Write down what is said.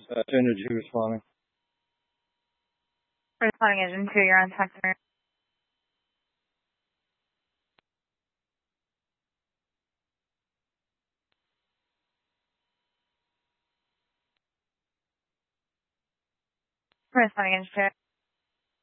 Engine 2 responding. Responding Engine 2, you're on Texas. Responding Engine 2.